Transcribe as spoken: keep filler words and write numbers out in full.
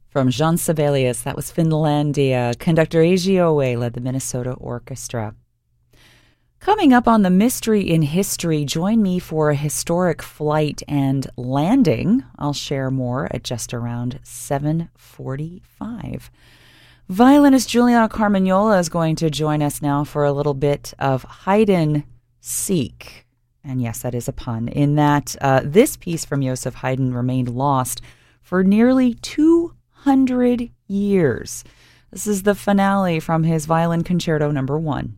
From Jean Sibelius, that was Finlandia. Conductor Eiji Oe led the Minnesota Orchestra. Coming up on the Mystery in History, join me for a historic flight and landing. I'll share more at just around seven forty-five. Violinist Juliana Carmagnola is going to join us now for a little bit of hide-and-seek. And yes, that is a pun, in that uh, this piece from Joseph Haydn remained lost for nearly two hundred years. This is the finale from his Violin Concerto number one.